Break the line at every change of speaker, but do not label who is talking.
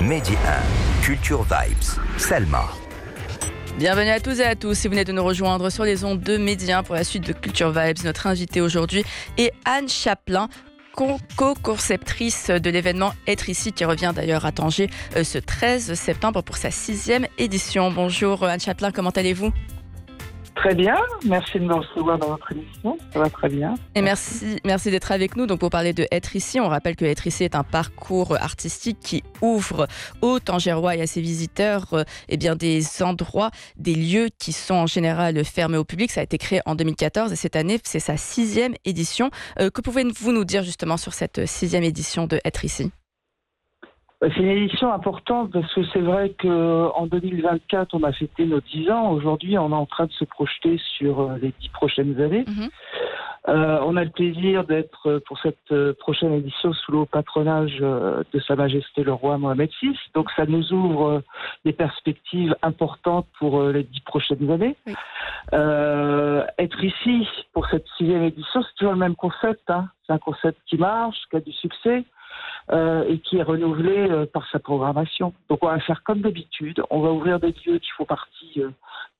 Medi 1, Culture Vibes, Selma.
Bienvenue à tous et à tous. Si vous venez de nous rejoindre sur les ondes de Medi 1 pour la suite de Culture Vibes, notre invitée aujourd'hui est Anne Chaplin, co-conceptrice de l'événement Être ici, qui revient d'ailleurs à Tanger ce 13 septembre pour sa 6e édition. Bonjour Anne Chaplin, comment allez-vous ?
Très bien, merci de me recevoir dans votre émission, ça va très bien.
Et merci d'être avec nous. Donc pour parler de Être ici, on rappelle que Être ici est un parcours artistique qui ouvre aux Tangérois et à ses visiteurs des endroits, des lieux qui sont en général fermés au public. Ça a été créé en 2014 et cette année, c'est sa 6e édition. Que pouvez-vous nous dire justement sur cette 6e édition de Être ici ?
C'est une édition importante parce que c'est vrai qu'en 2024, on a fêté nos 10 ans. Aujourd'hui, on est en train de se projeter sur les 10 prochaines années. On a le plaisir d'être pour cette prochaine édition sous le haut patronage de Sa Majesté le Roi Mohamed VI. Donc ça nous ouvre des perspectives importantes pour les 10 prochaines années. Oui. Être ici pour cette 6e édition, c'est toujours le même concept. C'est un concept qui marche, qui a du succès. Et qui est renouvelé par sa programmation. Donc on va faire comme d'habitude, on va ouvrir des lieux qui font partie